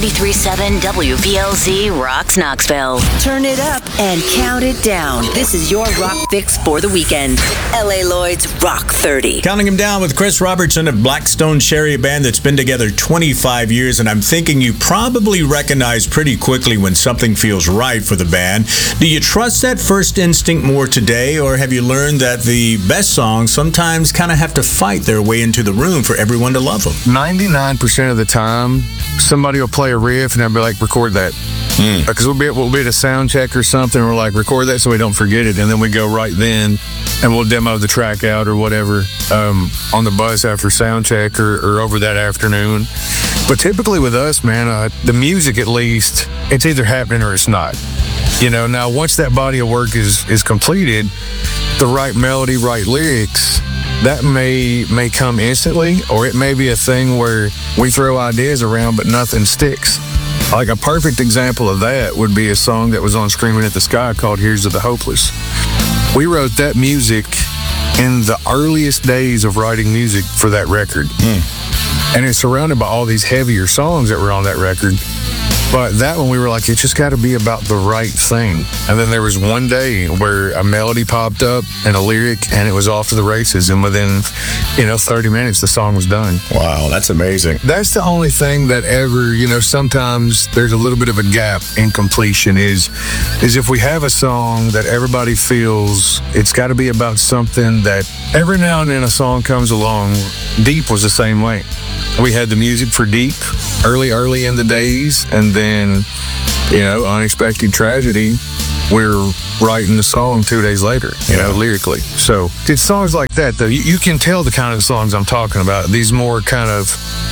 93.7 WPLZ rocks Knoxville. Turn it up and count it down. This is your rock fix for the weekend. L.A. Lloyd's Rock 30. Counting him down with Chris Robertson of Blackstone Cherry, a band that's been together 25 years, and I'm thinking you probably recognize pretty quickly when something feels right for the band. Do you trust that first instinct more today, or have you learned that the best songs sometimes kind of have to fight their way into the room for everyone to love them? 99% of the time, somebody will play a riff and they'll be like, record that. Because we'll be at a sound check or something, we're like, record that so we don't forget it, and then we go right then and we'll demo the track out or whatever on the bus after sound check or over that afternoon. But typically with us, man, the music at least, it's either happening or it's not. You know, now once that body of work is completed, the right melody, right lyrics, that may come instantly, or it may be a thing where we throw ideas around but nothing sticks. Like a perfect example of that would be a song that was on Screaming at the Sky called Here's to the Hopeless. We wrote that music in the earliest days of writing music for that record. And it's surrounded by all these heavier songs that were on that record. But that one we were like, it just got to be about the right thing. And then there was one day where a melody popped up and a lyric, and it was off to the races. And within, 30 minutes, the song was done. Wow, that's amazing. That's the only thing that ever, sometimes there's a little bit of a gap in completion is if we have a song that everybody feels it's got to be about something that every now and then a song comes along. Deep was the same way. We had the music for Deep early in the days, and then, Unexpected Tragedy, we're writing the song 2 days later, lyrically. So it's songs like that, though. You can tell the kind of songs I'm talking about. These more kind of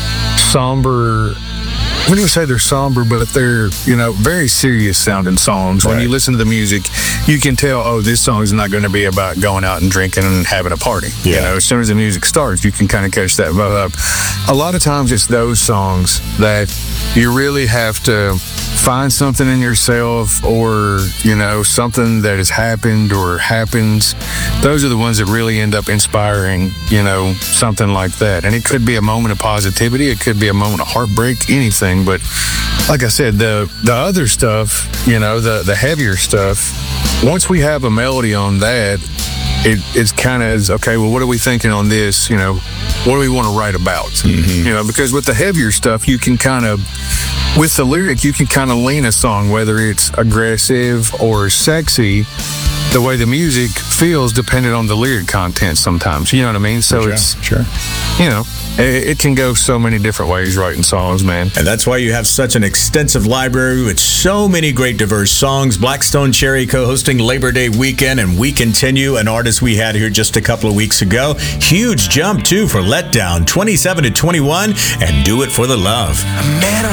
somber, I wouldn't even say they're somber, but they're, very serious sounding songs. When you listen to the music, you can tell, this song is not going to be about going out and drinking and having a party. As soon as the music starts, you can kind of catch that vibe. A lot of times it's those songs that you really have to find something in yourself or, something that has happened or happens. Those are the ones that really end up inspiring, something like that. And it could be a moment of positivity. It could be a moment of heartbreak, anything. But like I said, the other stuff, the heavier stuff, once we have a melody on that, it's kind of, okay, well, what are we thinking on this? What do we want to write about? Because with the heavier stuff, you can kind of, with the lyric, you can kind of lean a song, whether it's aggressive or sexy, the way the music feels depending on the lyric content sometimes. You know what I mean? So it can go so many different ways writing songs, man. And that's why you have such an extensive library with so many great diverse songs. Blackstone Cherry co-hosting Labor Day weekend, and We Continue, an artist we had here just a couple of weeks ago. Huge jump, too, for Letdown, 27 to 21, and Do It for the Love. I met